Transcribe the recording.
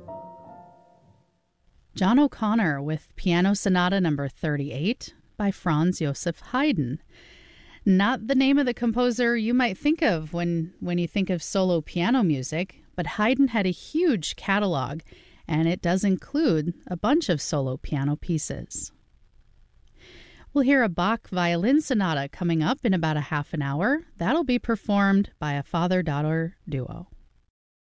John O'Connor with Piano Sonata Number 38 by Franz Joseph Haydn. Not the name of the composer you might think of when you think of solo piano music, but Haydn had a huge catalog, and it does include a bunch of solo piano pieces. We'll hear a Bach violin sonata coming up in about a half an hour. That'll be performed by a father-daughter duo.